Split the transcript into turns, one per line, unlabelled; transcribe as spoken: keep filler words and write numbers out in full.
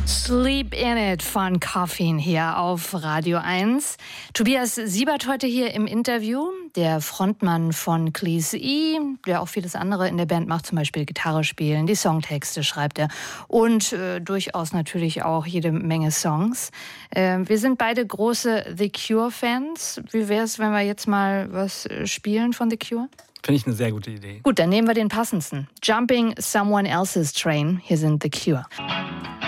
Sleep in It von Coffin hier auf Radio eins. Tobias Siebert heute hier im Interview, der Frontmann von Cleese E, der auch vieles andere in der Band macht, zum Beispiel Gitarre spielen, die Songtexte schreibt er und äh, durchaus natürlich auch jede Menge Songs. Äh, wir sind beide große The Cure-Fans. Wie wäre es, wenn wir jetzt mal was spielen von The Cure?
Finde ich eine sehr gute Idee.
Gut, dann nehmen wir den passendsten. Jumping Someone Else's Train. Hier sind The Cure.